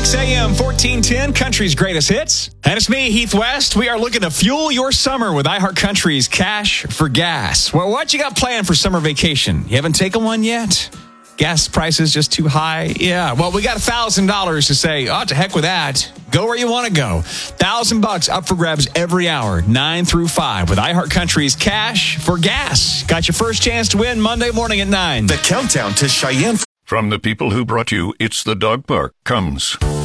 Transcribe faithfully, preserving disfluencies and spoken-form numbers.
six a.m. fourteen ten, Country's Greatest Hits. And it's me, Heath West. We are looking to fuel your summer with iHeartCountry's Cash for Gas. Well, what you got planned for summer vacation? You haven't taken one yet? Gas prices just too high? Yeah, well, we got one thousand dollars to say, oh, to heck with that. Go where you want to go. one thousand bucks up for grabs every hour, nine through five, with iHeartCountry's Cash for Gas. Got your first chance to win Monday morning at nine. The countdown to Cheyenne. From the people who brought you It's the Dog Park comes